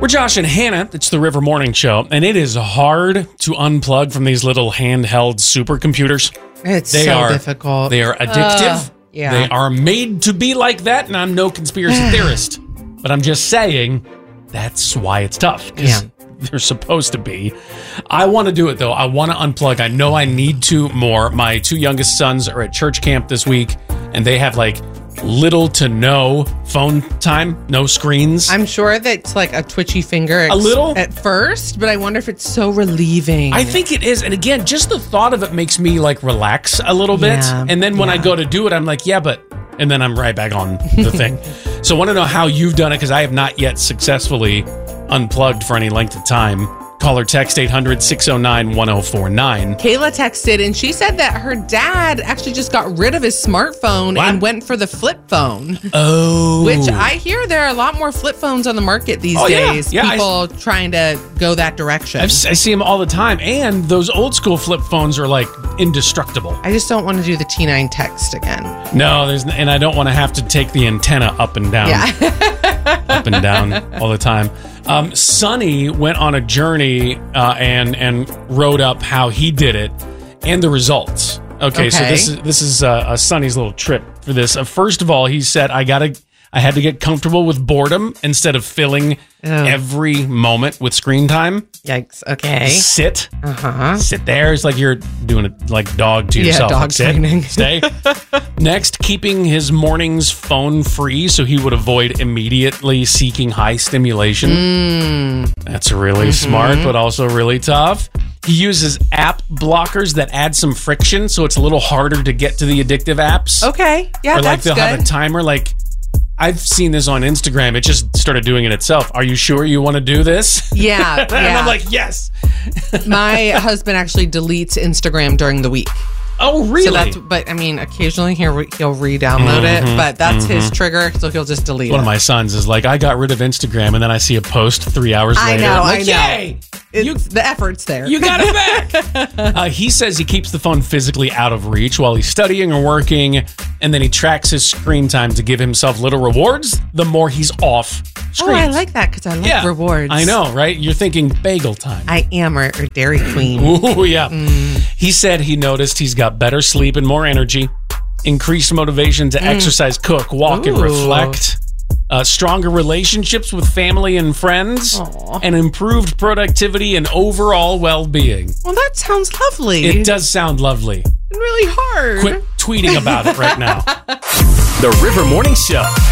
We're Josh and Hannah. It's the River Morning Show, and it is hard to unplug from these little handheld supercomputers. It's difficult. They are addictive. Yeah. They are made to be like that, and I'm no conspiracy theorist. But I'm just saying that's why it's tough, because they're supposed to be. I want to do it, though. I want to unplug. I know I need to more. My two youngest sons are at church camp this week, and they have little to no phone time, no screens. I'm sure that's like a twitchy finger a little at first, but I wonder if it's so relieving. I think it is. And again, just the thought of it makes me relax a little bit. Yeah, and then when I go to do it, I'm like, and then I'm right back on the thing. So I want to know how you've done it, because I have not yet successfully unplugged for any length of time. Call or text 800-609-1049. Kayla texted, and she said that her dad actually just got rid of his smartphone and went for the flip phone. Oh. Which I hear there are a lot more flip phones on the market these days. Yeah, people trying to go that direction. I see them all the time. And those old school flip phones are indestructible. I just don't want to do the T9 text again. No, and I don't want to have to take the antenna up and down. Yeah. Up and down all the time. Sonny went on a journey and wrote up how he did it and the results. Okay. So this is Sonny's little trip for this. First of all, he said, I had to get comfortable with boredom instead of filling every moment with screen time. Yikes. Okay. Sit. Sit there. It's like you're doing it like dog to yourself. Dog training. Stay. Next, keeping his mornings phone free so he would avoid immediately seeking high stimulation. That's really smart, but also really tough. He uses app blockers that add some friction, so it's a little harder to get to the addictive apps. Okay. Yeah, or that's they'll good. have a timer. I've seen this on Instagram. It just started doing it itself. Are you sure you want to do this? Yeah. And I'm like, yes. My husband actually deletes Instagram during the week. Oh, really? But occasionally he'll re-download it, but that's his trigger, so he'll just delete it. One of my sons is like, I got rid of Instagram, and then I see a post 3 hours later. I know. Yay! The effort's there. You got it back. He says he keeps the phone physically out of reach while he's studying or working, and then he tracks his screen time to give himself little rewards the more he's off screen. Oh, I like that, because I like rewards. I know, right? You're thinking bagel time. I am, or Dairy Queen. Ooh, yeah. He said he noticed he's got better sleep and more energy, increased motivation to exercise, cook, walk, and reflect, stronger relationships with family and friends, and improved productivity and overall well-being. Well, that sounds lovely. It does sound lovely. And really hard. Quit tweeting about it right now. The River Morning Show.